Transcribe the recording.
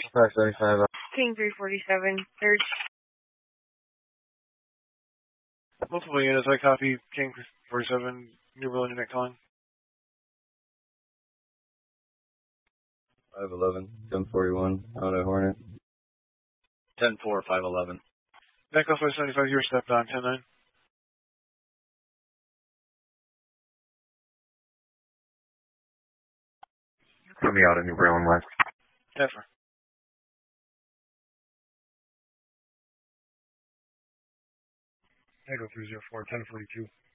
575. King 347, third. Multiple units, I copy. King 47, New Berlin unit calling. 511, 1041, Auto Hornet. 10-4, 511. Back off 575, you're stepped on, 10-9. Coming out of New Berlin West. Effort. Echo 304, 1042.